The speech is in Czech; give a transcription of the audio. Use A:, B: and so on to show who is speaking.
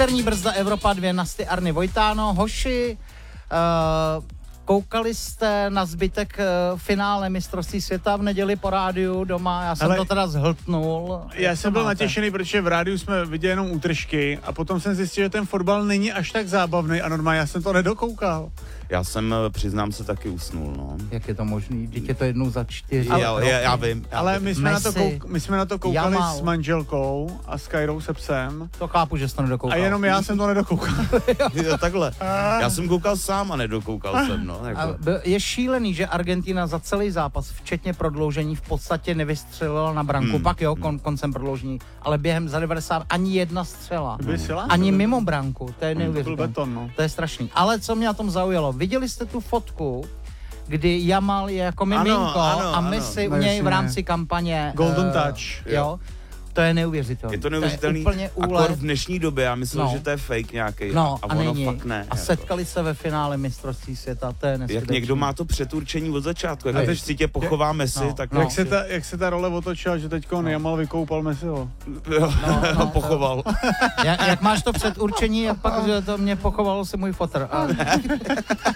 A: Večerní brzda Evropa 2 Nasty Arny Vojtáno. Hoši, koukali jste na zbytek finále mistrovství světa v neděli po rádiu doma? Já jsem to teda zhltnul.
B: Já jsem byl natěšený, protože v rádiu jsme viděli jenom útržky a potom jsem zjistil, že ten fotbal není až tak zábavný a normálně já jsem to nedokoukal.
C: Já jsem, přiznám se, taky usnul, no.
A: Jak je to možný? Vždyť je to jednou za 4.
C: Já vím.
B: Ale my jsme na to koukali
A: Jamal.
B: s manželkou a s Kajrou se psem.
A: To chápu, že jsi to nedokoukal.
B: A jenom já jsem to nedokoukal.
C: Jo, takhle. Já jsem koukal sám a nedokoukal jsem, no. Jako.
A: Je šílený, že Argentina za celý zápas, včetně prodloužení, v podstatě nevystřelila na branku. Pak jo, koncem prodloužení, ale během za 90 ani jedna střela. Ani mimo branku. To je neuvěřitelné. To je strašný. Ale co mě na tom zaujalo, viděli jste tu fotku, kdy Jamal je jako miminko a Messi u něj v rámci kampaně
B: Golden Touch.
A: Jo. To je neuvěřitelné.
C: Je to neuvěřitelný, akor v dnešní době, já myslím, že to je fake nějaký.
A: No,
C: a ono fakt ne.
A: A setkali se ve finále mistrovství světa, to je neskutečné.
C: Jak někdo má to předurčení od začátku, jak teď si tě pochová Messi, tak...
B: Jak se ta role otočila, že teďko Jamal vykoupal Messiho.
C: Pochoval.
A: Jak máš to předurčení, a pak, že to mě pochovalo si můj fotr.